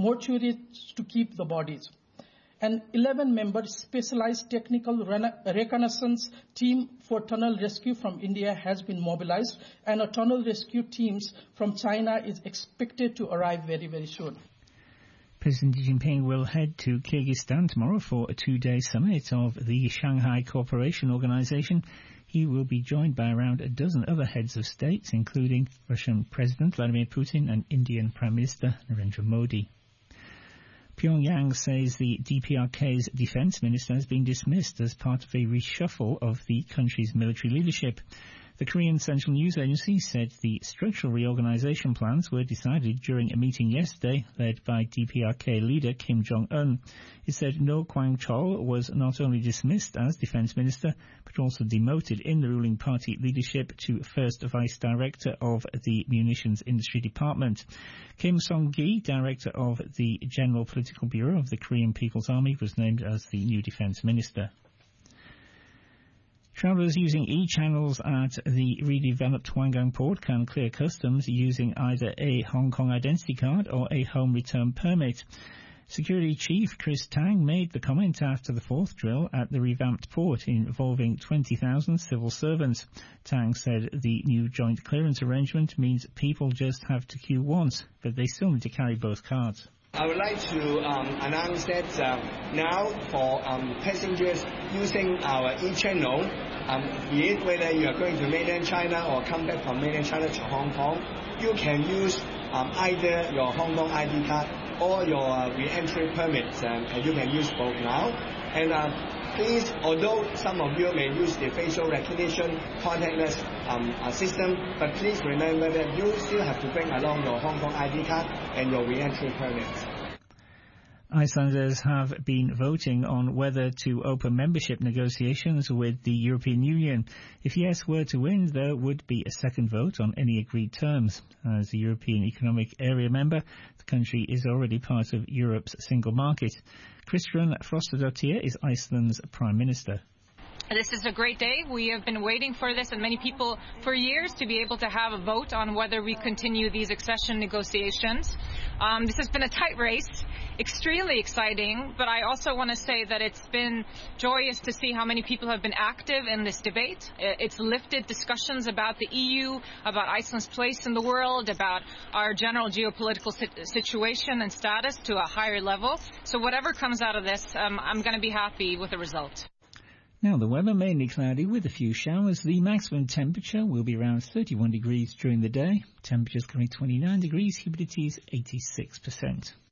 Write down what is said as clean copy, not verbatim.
mortuaries to keep the bodies. An 11-member specialized technical reconnaissance team for tunnel rescue from India has been mobilized, and a tunnel rescue teams from China is expected to arrive very, very soon. President Xi Jinping will head to Kyrgyzstan tomorrow for a 2-day summit of the Shanghai Cooperation Organization. He will be joined by around a dozen other heads of states, including Russian President Vladimir Putin and Indian Prime Minister Narendra Modi. Pyongyang says the DPRK's defense minister has been dismissed as part of a reshuffle of the country's military leadership. The Korean Central News Agency said the structural reorganization plans were decided during a meeting yesterday led by DPRK leader Kim Jong-un. It said No Kwang-chol was not only dismissed as defense minister, but also demoted in the ruling party leadership to first vice director of the munitions industry department. Kim Song-gi, director of the General Political Bureau of the Korean People's Army, was named as the new defense minister. Travellers using e-channels at the redeveloped Huanggang port can clear customs using either a Hong Kong identity card or a home return permit. Security Chief Chris Tang made the comment after the fourth drill at the revamped port involving 20,000 civil servants. Tang said the new joint clearance arrangement means people just have to queue once, but they still need to carry both cards. I would like to announce that now for passengers using our e-channel, be it whether you are going to mainland China or come back from mainland China to Hong Kong, you can use either your Hong Kong ID card or your re-entry permit. You can use both now. And please, although some of you may use the facial recognition contactless system, but please remember that you still have to bring along your Hong Kong ID card and your re-entry permit. Icelanders have been voting on whether to open membership negotiations with the European Union. If yes were to win, there would be a second vote on any agreed terms. As a European Economic Area member, the country is already part of Europe's single market. Kristrún Frostadóttir is Iceland's Prime Minister. This is a great day. We have been waiting for this, and many people for years, to be able to have a vote on whether we continue these accession negotiations. This has been a tight race, extremely exciting, but I also want to say that it's been joyous to see how many people have been active in this debate. It's lifted discussions about the EU, about Iceland's place in the world, about our general geopolitical situation and status to a higher level. So whatever comes out of this, I'm going to be happy with the result. Now, the weather mainly cloudy with a few showers. The maximum temperature will be around 31 degrees during the day. Temperatures currently 29 degrees, humidity is 86%.